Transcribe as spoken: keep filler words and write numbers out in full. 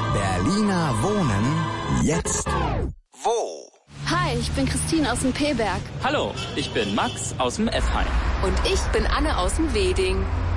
Berliner Wohnen jetzt wo? Hi, ich bin Christine aus dem P-Berg. Hallo, ich bin Max aus dem F-Heim. Und ich bin Anne aus dem Weding.